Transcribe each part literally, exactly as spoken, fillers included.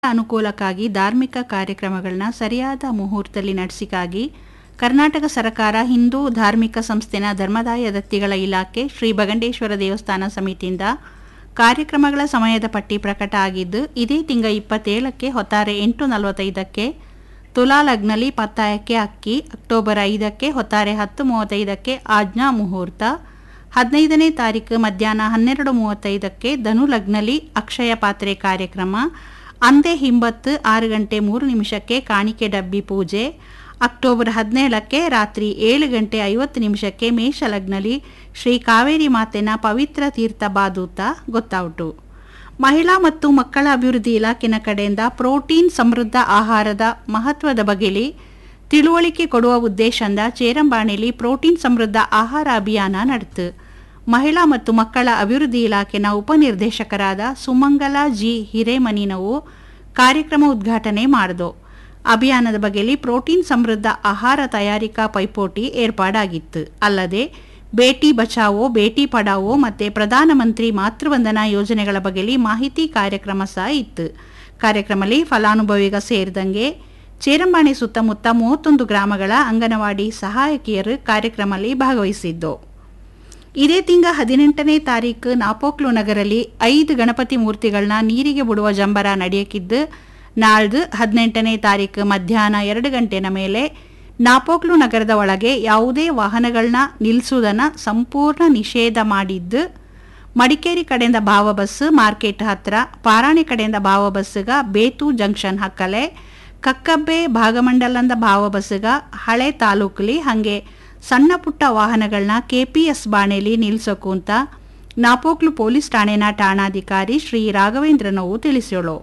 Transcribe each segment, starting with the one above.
ಅನುಕೂಲಕ್ಕಾಗಿ ಧಾರ್ಮಿಕ ಕಾರ್ಯಕ್ರಮಗಳನ್ನ ಸರಿಯಾದ ಮುಹೂರ್ತದಲ್ಲಿ ನಡೆಸಿಗಾಗಿ ಕರ್ನಾಟಕ ಸರ್ಕಾರ ಹಿಂದೂ ಧಾರ್ಮಿಕ ಸಂಸ್ಥೆನ ಧರ್ಮದಾಯ ದತ್ತಿಗಳ ಇಲಾಖೆ ಶ್ರೀ ಬಗಂಡೇಶ್ವರ ದೇವಸ್ಥಾನ ಸಮಿತಿಯಿಂದ ಕಾರ್ಯಕ್ರಮಗಳ ಸಮಯದ ಪಟ್ಟಿ ಪ್ರಕಟ ಆಗಿದ್ದು ಇದೇ ತಿಂಗ ಇಪ್ಪತ್ತೇಳಕ್ಕೆ ಹೊತ್ತಾರೆ ಎಂಟು ನಲವತ್ತೈದಕ್ಕೆ ತುಲಾ ಲಗ್ನಲ್ಲಿ ಪತ್ತಾಯಕ್ಕೆ ಅಕ್ಕಿ, ಅಕ್ಟೋಬರ್ ಐದಕ್ಕೆ ಹೊತ್ತಾರೆ ಹತ್ತು ಮೂವತ್ತೈದಕ್ಕೆ ಆಜ್ಞಾ ಮುಹೂರ್ತ, ಹದಿನೈದನೇ ತಾರೀಕು ಮಧ್ಯಾಹ್ನ ಹನ್ನೆರಡು ಮೂವತ್ತೈದಕ್ಕೆ ಧನು ಲಗ್ನಲ್ಲಿ ಅಕ್ಷಯ ಪಾತ್ರೆ ಕಾರ್ಯಕ್ರಮ, ಅಂದೇ ಹಿಂಬತ್ತು ಆರು ಗಂಟೆ ಮೂರು ನಿಮಿಷಕ್ಕೆ ಕಾಣಿಕೆ ಡಬ್ಬಿ ಪೂಜೆ, ಅಕ್ಟೋಬರ್ ಹದಿನೇಳಕ್ಕೆ ರಾತ್ರಿ ಏಳು ಗಂಟೆ ಐವತ್ತು ನಿಮಿಷಕ್ಕೆ ಮೇಷಲಗ್ನಲ್ಲಿ ಶ್ರೀ ಕಾವೇರಿ ಮಾತೆನ ಪವಿತ್ರ ತೀರ್ಥ ಬಾದೂತ ಗೊತ್ತಾಯಿತು. ಮಹಿಳಾ ಮತ್ತು ಮಕ್ಕಳ ಅಭಿವೃದ್ಧಿ ಇಲಾಖೆನ ಕಡೆಯಿಂದ ಪ್ರೋಟೀನ್ ಸಮೃದ್ಧ ಆಹಾರದ ಮಹತ್ವದ ಬಗೆಯಲ್ಲಿ ತಿಳುವಳಿಕೆ ಕೊಡುವ ಉದ್ದೇಶದಿಂದ ಚೇರಂಬಾಣಿಲಿ ಪ್ರೋಟೀನ್ ಸಮೃದ್ಧ ಆಹಾರ ಅಭಿಯಾನ ನಡೆತು. ಮಹಿಳಾ ಮತ್ತು ಮಕ್ಕಳ ಅಭಿವೃದ್ಧಿ ಇಲಾಖೆನ ಉಪನಿರ್ದೇಶಕರಾದ ಸುಮಂಗಲ ಜಿ ಹಿರೇಮನಿನವು ಕಾರ್ಯಕ್ರಮ ಉದ್ಘಾಟನೆ ಮಾಡಿದು. ಅಭಿಯಾನದ ಬಗೆಯಲ್ಲಿ ಪ್ರೋಟೀನ್ ಸಮೃದ್ಧ ಆಹಾರ ತಯಾರಿಕಾ ಪೈಪೋಟಿ ಏರ್ಪಾಡಾಗಿತ್ತು. ಅಲ್ಲದೆ ಬೇಟಿ ಬಚಾವೋ ಬೇಟಿ ಪಡಾವೋ ಮತ್ತು ಪ್ರಧಾನಮಂತ್ರಿ ಮಾತೃವಂದನಾ ಯೋಜನೆಗಳ ಬಗೆಯಲ್ಲಿ ಮಾಹಿತಿ ಕಾರ್ಯಕ್ರಮ ಸಹ ಇತ್ತು. ಕಾರ್ಯಕ್ರಮದಲ್ಲಿ ಫಲಾನುಭವಿಗ ಸೇರಿದಂಗೆ ಚೇರಂಬಾಣಿ ಸುತ್ತಮುತ್ತ ಮೂವತ್ತೊಂದು ಗ್ರಾಮಗಳ ಅಂಗನವಾಡಿ ಸಹಾಯಕಿಯರು ಕಾರ್ಯಕ್ರಮದಲ್ಲಿ ಭಾಗವಹಿಸಿದ್ದು. ಇದೇ ತಿಂಗ ಹದಿನೆಂಟನೇ ತಾರೀಕು ನಾಪೋಕ್ಲು ನಗರಲ್ಲಿ ಐದು ಗಣಪತಿ ಮೂರ್ತಿಗಳನ್ನ ನೀರಿಗೆ ಬಿಡುವ ಜಂಬರ ನಡೆಯಕ್ಕಿದ್ದು ನಾಳ್ದು ಹದಿನೆಂಟನೇ ತಾರೀಕು ಮಧ್ಯಾಹ್ನ ಎರಡು ಗಂಟೆನ ಮೇಲೆ ನಾಪೋಕ್ಲು ನಗರದ ಒಳಗೆ ಯಾವುದೇ ವಾಹನಗಳನ್ನ ನಿಲ್ಲಿಸುವುದನ್ನು ಸಂಪೂರ್ಣ ನಿಷೇಧ ಮಾಡಿದ್ದು, ಮಡಿಕೇರಿ ಕಡೆಯಿಂದ ಭಾವ ಬಸ್ ಮಾರ್ಕೆಟ್ ಹತ್ರ, ಪಾರಾಣಿ ಕಡೆಯಿಂದ ಭಾವ ಬಸ್ಸಿಗ ಬೇತು ಜಂಕ್ಷನ್ ಹಕ್ಕಲೆ, ಕಕ್ಕಬ್ಬೆ ಭಾಗಮಂಡಲದ ಭಾವ ಬಸ್ಸಿಗ ಹಳೆ ತಾಲೂಕಲಿ, ಹಾಗೆ ಸಣ್ಣ ಪುಟ್ಟ ವಾಹನಗಳನ್ನ ಕೆಪಿಎಸ್ ಬಾಣೆಲಿ ನಿಲ್ಲಿಸೋಕು ಅಂತ ನಾಪೋಕ್ಲು ಪೊಲೀಸ್ ಠಾಣೆನ ಠಾಣಾಧಿಕಾರಿ ಶ್ರೀ ರಾಘವೇಂದ್ರನವು ತಿಳಿಸೋಳು.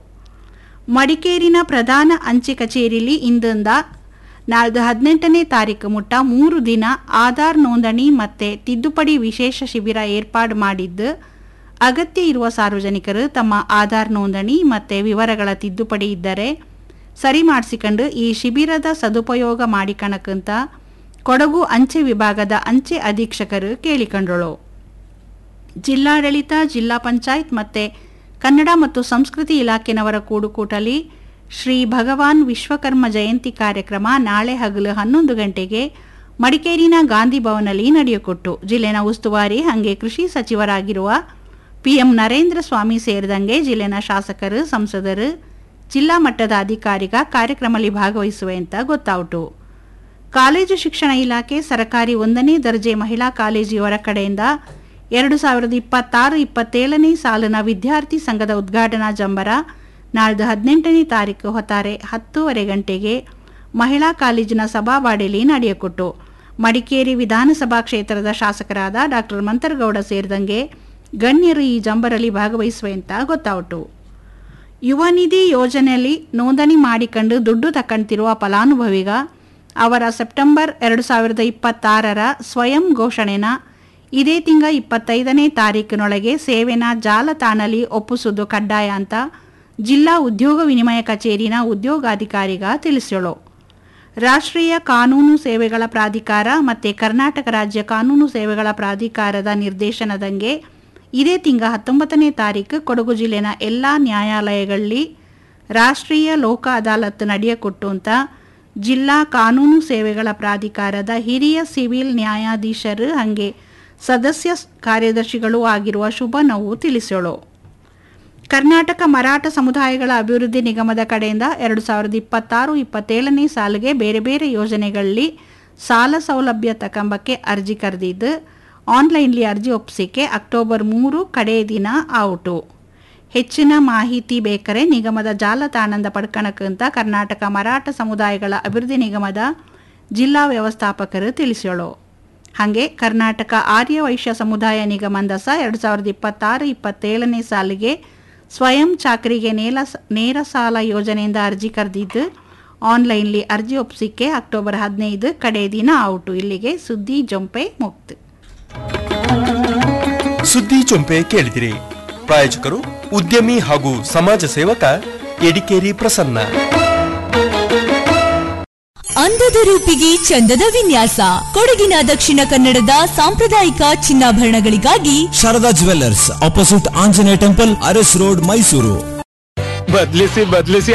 ಮಡಿಕೇರಿನ ಪ್ರಧಾನ ಅಂಚೆ ಕಚೇರಿಯಲ್ಲಿ ಇಂದಿಂದ ನಾಳ್ದು ಹದಿನೆಂಟನೇ ತಾರೀಕು ಮುಟ್ಟ ಮೂರು ದಿನ ಆಧಾರ್ ನೋಂದಣಿ ಮತ್ತು ತಿದ್ದುಪಡಿ ವಿಶೇಷ ಶಿಬಿರ ಏರ್ಪಾಡು ಮಾಡಿದ್ದು, ಅಗತ್ಯ ಇರುವ ಸಾರ್ವಜನಿಕರು ತಮ್ಮ ಆಧಾರ್ ನೋಂದಣಿ ಮತ್ತು ವಿವರಗಳ ತಿದ್ದುಪಡಿ ಇದ್ದರೆ ಸರಿ ಮಾಡಿಸಿಕೊಂಡು ಈ ಶಿಬಿರದ ಸದುಪಯೋಗ ಮಾಡಿಕಣಕ್ಕಂತ ಕೊಡಗು ಅಂಚೆ ವಿಭಾಗದ ಅಂಚೆ ಅಧೀಕ್ಷಕರು ಕೇಳಿಕೊಂಡಳು. ಜಿಲ್ಲಾಡಳಿತ, ಜಿಲ್ಲಾ ಪಂಚಾಯತ್ ಮತ್ತು ಕನ್ನಡ ಮತ್ತು ಸಂಸ್ಕೃತಿ ಇಲಾಖೆನವರ ಕೂಡುಕೂಟಲಿ ಶ್ರೀ ಭಗವಾನ್ ವಿಶ್ವಕರ್ಮ ಜಯಂತಿ ಕಾರ್ಯಕ್ರಮ ನಾಳೆ ಹಗಲು ಹನ್ನೊಂದು ಗಂಟೆಗೆ ಮಡಿಕೇರಿನ ಗಾಂಧಿ ಭವನಲ್ಲಿ ನಡೆಯಕೊಟ್ಟು ಜಿಲ್ಲೆನ ಉಸ್ತುವಾರಿ ಹಾಗೆ ಕೃಷಿ ಸಚಿವರಾಗಿರುವ ಪಿ ಎಂ ನರೇಂದ್ರ ಸ್ವಾಮಿ ಸೇರಿದಂಗೆ ಜಿಲ್ಲೆನ ಶಾಸಕರು, ಸಂಸದರು, ಜಿಲ್ಲಾ ಮಟ್ಟದ ಅಧಿಕಾರಿಗ ಕಾರ್ಯಕ್ರಮದಲ್ಲಿ ಭಾಗವಹಿಸುವೆ ಅಂತ ಗೊತ್ತಾಯಿತು. ಕಾಲೇಜು ಶಿಕ್ಷಣ ಇಲಾಖೆ ಸರ್ಕಾರಿ ಒಂದನೇ ದರ್ಜೆ ಮಹಿಳಾ ಕಾಲೇಜು ಇವರ ಕಡೆಯಿಂದ ಎರಡು ಸಾವಿರದ ಇಪ್ಪತ್ತಾರು ಇಪ್ಪತ್ತೇಳನೇ ಸಾಲಿನ ವಿದ್ಯಾರ್ಥಿ ಸಂಘದ ಉದ್ಘಾಟನಾ ಜಂಬರ ನಾಳ್ದು ಹದಿನೆಂಟನೇ ತಾರೀಕು ಹೊತ್ತಾರೆ ಹತ್ತೂವರೆ ಗಂಟೆಗೆ ಮಹಿಳಾ ಕಾಲೇಜಿನ ಸಭಾವಾಡಿಯಲ್ಲಿ ನಡೆಯಕೊಟ್ಟು ಮಡಿಕೇರಿ ವಿಧಾನಸಭಾ ಕ್ಷೇತ್ರದ ಶಾಸಕರಾದ ಡಾಕ್ಟರ್ ಮಂತರಗೌಡ ಸೇರಿದಂಗೆ ಗಣ್ಯರು ಈ ಜಂಬರಲ್ಲಿ ಭಾಗವಹಿಸುವೆ ಅಂತ ಗೊತ್ತಾಯಿತು. ಯುವ ನಿಧಿ ಯೋಜನೆಯಲ್ಲಿ ನೋಂದಣಿ ಮಾಡಿಕೊಂಡು ದುಡ್ಡು ತಕ್ಕಂತಿರುವ ಫಲಾನುಭವಿಗ ಅವರ ಸೆಪ್ಟೆಂಬರ್ ಎರಡು ಸಾವಿರದ ಇಪ್ಪತ್ತಾರರ ಸ್ವಯಂ ಘೋಷಣೆನ ಇದೇ ತಿಂಗ ಇಪ್ಪತ್ತೈದನೇ ತಾರೀಕಿನೊಳಗೆ ಸೇವೆನ ಜಾಲತಾಣಲಿ ಒಪ್ಪಿಸುವುದು ಕಡ್ಡಾಯ ಅಂತ ಜಿಲ್ಲಾ ಉದ್ಯೋಗ ವಿನಿಮಯ ಕಚೇರಿನ ಉದ್ಯೋಗಾಧಿಕಾರಿಗ ತಿಳಿಸೋಳು. ರಾಷ್ಟ್ರೀಯ ಕಾನೂನು ಸೇವೆಗಳ ಪ್ರಾಧಿಕಾರ ಮತ್ತು ಕರ್ನಾಟಕ ರಾಜ್ಯ ಕಾನೂನು ಸೇವೆಗಳ ಪ್ರಾಧಿಕಾರದ ನಿರ್ದೇಶನದಂಗೆ ಇದೇ ತಿಂಗ ಹತ್ತೊಂಬತ್ತನೇ ತಾರೀಕು ಕೊಡಗು ಜಿಲ್ಲೆನ ಎಲ್ಲ ನ್ಯಾಯಾಲಯಗಳಲ್ಲಿ ರಾಷ್ಟ್ರೀಯ ಲೋಕ ಅದಾಲತ್ ನಡೆಯಕೊಟ್ಟು ಅಂತ ಜಿಲ್ಲಾ ಕಾನೂನು ಸೇವೆಗಳ ಪ್ರಾಧಿಕಾರದ ಹಿರಿಯ ಸಿವಿಲ್ ನ್ಯಾಯಾಧೀಶರು ಹಾಗೆ ಸದಸ್ಯ ಕಾರ್ಯದರ್ಶಿಗಳೂ ಆಗಿರುವ ಶುಭನವು ತಿಳಿಸೋಳು. ಕರ್ನಾಟಕ ಮರಾಠ ಸಮುದಾಯಗಳ ಅಭಿವೃದ್ಧಿ ನಿಗಮದ ಕಡೆಯಿಂದ ಎರಡು ಸಾವಿರದ ಇಪ್ಪತ್ತಾರು ಇಪ್ಪತ್ತೇಳನೇ ಸಾಲಿಗೆ ಬೇರೆ ಬೇರೆ ಯೋಜನೆಗಳಲ್ಲಿ ಸಾಲ ಸೌಲಭ್ಯ ತಕ್ಕಂಬಕ್ಕೆ ಅರ್ಜಿ ಕರೆದಿದ್ದು, ಆನ್ಲೈನ್ಲಿ ಅರ್ಜಿ ಒಪ್ಪಿಸಿಕೆ ಅಕ್ಟೋಬರ್ ಮೂರು ಕಡೆ ದಿನ ಔಟು. ಹೆಚ್ಚಿನ ಮಾಹಿತಿ ಬೇಕಾರೆ ನಿಗಮದ ಜಾಲತಾಣದ ಪಡ್ಕಣಕ್ಕಂತ ಕರ್ನಾಟಕ ಮರಾಠ ಸಮುದಾಯಗಳ ಅಭಿವೃದ್ಧಿ ನಿಗಮದ ಜಿಲ್ಲಾ ವ್ಯವಸ್ಥಾಪಕರು ತಿಳಿಸೋಳು. ಹಾಗೆ ಕರ್ನಾಟಕ ಆರ್ಯ ವೈಶ್ಯ ಸಮುದಾಯ ನಿಗಮದ ಸಹ ಎರಡು ಸಾವಿರದ ಇಪ್ಪತ್ತಾರು ಇಪ್ಪತ್ತೇಳನೇ ಸಾಲಿಗೆ ಸ್ವಯಂ ಚಾಕರಿಗೆ ನೇರ ನೇರ ಸಾಲ ಯೋಜನೆಯಿಂದ ಅರ್ಜಿ ಕರೆದಿದ್ದು, ಆನ್ಲೈನ್ಲಿ ಅರ್ಜಿ ಒಪ್ಪಿಸಿಕೆ ಅಕ್ಟೋಬರ್ ಹದಿನೈದು ಕಡೆ ದಿನ ಔಟು. ಇಲ್ಲಿಗೆ ಸುದ್ದಿ ಜೊಂಪೆ ಮುಕ್ತ. ಸುದ್ದಿ ಜೊಂಪೆ ಕೇಳಿದಿರಿ. ಪ್ರಾಯೋಜಕರು ಉದ್ಯಮಿ ಹಾಗೂ ಸಮಾಜ ಸೇವಕ ಎಡಿಕೇರಿ ಪ್ರಸನ್ನ. ಅಂದದ ರೂಪಿಗೆ ಚಂದದ ವಿನ್ಯಾಸ, ಕೊಡಗಿನ ದಕ್ಷಿಣ ಕನ್ನಡದ ಸಾಂಪ್ರದಾಯಿಕ ಚಿನ್ನಾಭರಣಗಳಿಗಾಗಿ Sharada jewellers, opposite Anjaneya temple, Aras road, Mysuru. ಬದಲಿಸಿ ಬದಲಿಸಿ